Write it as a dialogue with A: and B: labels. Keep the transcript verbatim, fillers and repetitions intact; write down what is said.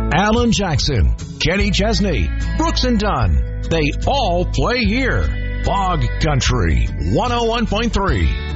A: Alan Jackson, Kenny Chesney, Brooks and Dunn. They all play here. Fog Country one oh one point three.